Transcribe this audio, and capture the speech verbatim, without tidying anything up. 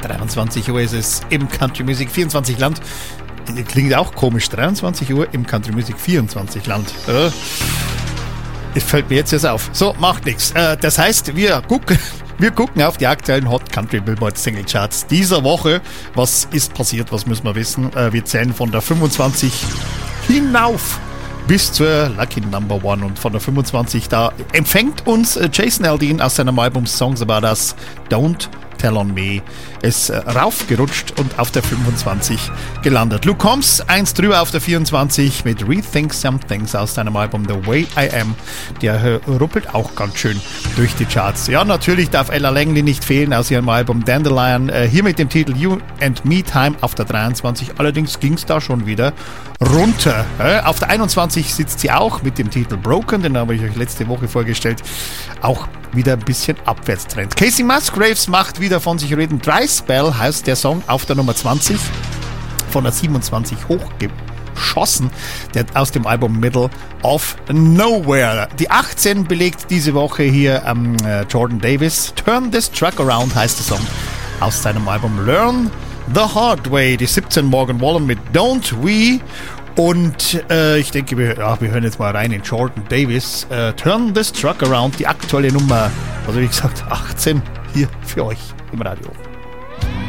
dreiundzwanzig Uhr ist es im Country Music vierundzwanzig Land. Klingt auch komisch, dreiundzwanzig Uhr im Country Music vierundzwanzig Land. Äh, das fällt mir jetzt erst auf. So, macht nichts. Äh, das heißt, wir gucken, wir gucken auf die aktuellen Hot Country Billboard Single Charts dieser Woche. Was ist passiert, was müssen wir wissen? Äh, wir zählen von der fünfundzwanzig hinauf bis zur Lucky Number One, und von der fünfundzwanzig, da empfängt uns Jason Aldean aus seinem Album Songs About Us, Don't Tell on Me, ist äh, raufgerutscht und auf der fünfundzwanzig gelandet. Luke Combs, eins drüber auf der vierundzwanzig mit Rethink Some Things aus seinem Album The Way I Am. Der äh, ruppelt auch ganz schön durch die Charts. Ja, natürlich darf Ella Langley nicht fehlen aus ihrem Album Dandelion, äh, hier mit dem Titel You and Me Time auf der dreiundzwanzig. Allerdings ging es da schon wieder runter. Äh, auf der einundzwanzig sitzt sie auch mit dem Titel Broken, den habe ich euch letzte Woche vorgestellt. Auch wieder ein bisschen Abwärtstrend. Casey Musgraves macht wieder von sich reden. Dry Spell heißt der Song auf der Nummer zwanzig, von der siebenundzwanzig hochgeschossen, der aus dem Album Middle of Nowhere. Die achtzehn belegt diese Woche hier ähm, Jordan Davis. Turn This Truck Around heißt der Song aus seinem Album Learn the Hard Way. Die siebzehn Morgan Wallen mit Don't We. Und äh, ich denke, wir, ja, wir hören jetzt mal rein in Jordan Davis. Äh, Turn This Truck Around, die aktuelle Nummer, also wie gesagt, achtzehn hier für euch im Radio.